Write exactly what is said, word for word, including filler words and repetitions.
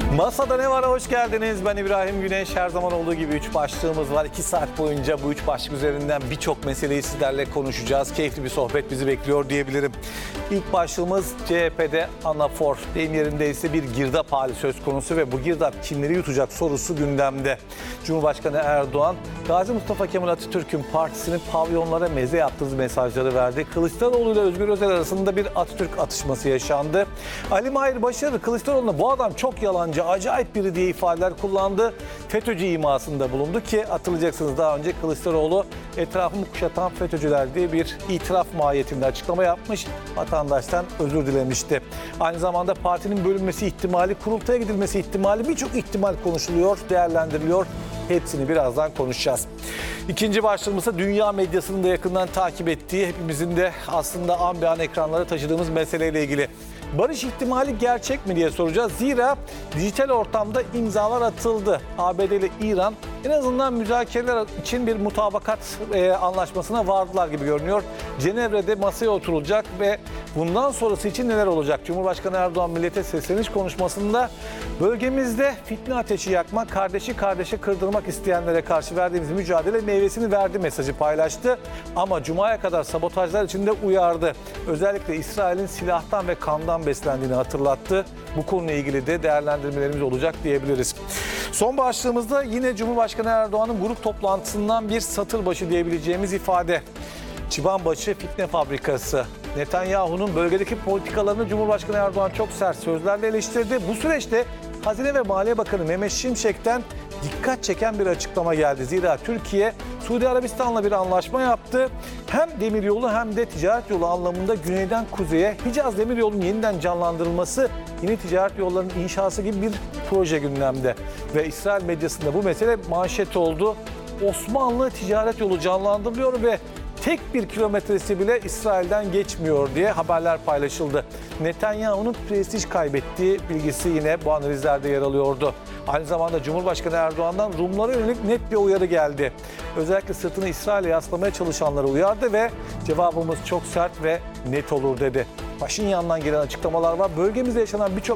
Masada ne var? Hoş geldiniz. Ben İbrahim Güneş. Her zaman olduğu gibi üç başlığımız var. iki saat boyunca bu üç başlık üzerinden birçok meseleyi sizlerle konuşacağız. Keyifli bir sohbet bizi bekliyor diyebilirim. İlk başlığımız C H P'de anafor. Deyim yerindeyse bir girdap hali söz konusu ve bu girdap kimleri yutacak sorusu gündemde. Cumhurbaşkanı Erdoğan, Gazi Mustafa Kemal Atatürk'ün partisinin pavyonlara meze yaptığı mesajları verdi. Kılıçdaroğlu ile Özgür Özel arasında bir Atatürk atışması yaşandı. Ali Mahir Başarı, Kılıçdaroğlu'na bu adam çok yalancı, acayip biri diye ifadeler kullandı. FETÖ'cü imasında bulundu ki hatırlayacaksınız daha önce Kılıçdaroğlu etrafımı kuşatan FETÖ'cüler diye bir itiraf mahiyetinde açıklama yapmış. Vatandaştan özür dilemişti. Aynı zamanda partinin bölünmesi ihtimali, kurultaya gidilmesi ihtimali, birçok ihtimal konuşuluyor, değerlendiriliyor. Hepsini birazdan konuşacağız. İkinci başlığımızda dünya medyasının da yakından takip ettiği, hepimizin de aslında an be an ekranlara taşıdığımız meseleyle ilgili. Barış ihtimali gerçek mi diye soracağız. Zira dijital ortamda imzalar atıldı. A B D ile İran en azından müzakereler için bir mutabakat e, anlaşmasına vardılar gibi görünüyor. Cenevre'de masaya oturulacak ve bundan sonrası için neler olacak? Cumhurbaşkanı Erdoğan millete sesleniş konuşmasında bölgemizde fitne ateşi yakmak, kardeşi kardeşe kırdırmak isteyenlere karşı verdiğimiz mücadele meyvesini verdi mesajı paylaştı. Ama Cuma'ya kadar sabotajlar için de uyardı. Özellikle İsrail'in silahtan ve kandan beslendiğini hatırlattı. Bu konuyla ilgili de değerlendirmelerimiz olacak diyebiliriz. Son başlığımızda yine Cumhurbaşkanı Erdoğan'ın grup toplantısından bir satır başı diyebileceğimiz ifade. Çıbanbaşı fitne fabrikası. Netanyahu'nun bölgedeki politikalarını Cumhurbaşkanı Erdoğan çok sert sözlerle eleştirdi. Bu süreçte Hazine ve Maliye Bakanı Mehmet Şimşek'ten dikkat çeken bir açıklama geldi. Zira Türkiye Suudi Arabistan'la bir anlaşma yaptı. Hem demiryolu hem de ticaret yolu anlamında güneyden kuzeye Hicaz Demiryolu'nun yeniden canlandırılması, yeni ticaret yollarının inşası gibi bir proje gündemde. Ve İsrail medyasında bu mesele manşet oldu. Osmanlı ticaret yolu canlandırılıyor ve tek bir kilometresi bile İsrail'den geçmiyor diye haberler paylaşıldı. Netanyahu'nun prestij kaybettiği bilgisi yine bu analizlerde yer alıyordu. Aynı zamanda Cumhurbaşkanı Erdoğan'dan Rumlara yönelik net bir uyarı geldi. Özellikle sırtını İsrail'e yaslamaya çalışanlara uyardı ve cevabımız çok sert ve net olur dedi. Paşinyan'dan gelen açıklamalar var. Bölgemizde yaşanan birçok